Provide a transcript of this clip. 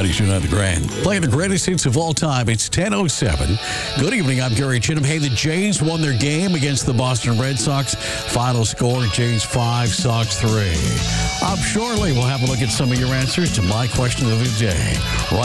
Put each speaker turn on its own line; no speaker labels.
92.9 The Grand. Playing the greatest hits of all time. It's 10:07. Good evening. I'm Gary Chittum. Hey, the Jays won their game against the Boston Red Sox. Final score, Jays 5, Sox 3. Up shortly, we'll have a look at some of your answers to my question of the day. Right